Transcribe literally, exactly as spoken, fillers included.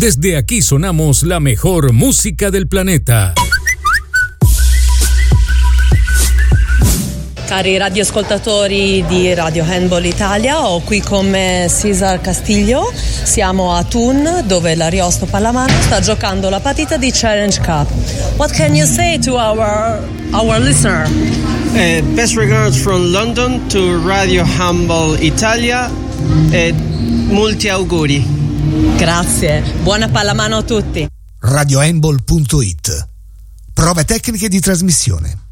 Desde aquí sonamos la mejor música del planeta. Cari radioascoltatori di Radio Handball Italia, ho qui con me Cesar Castillo. Siamo a Thun, dove l'Ariosto Pallamano sta giocando la partita di Challenge Cup. What can you say to our our listener? Uh, best regards from London to Radio Handball Italia e molti auguri. Grazie, buona pallamano a tutti. radiohandball punto it. Prove tecniche di trasmissione.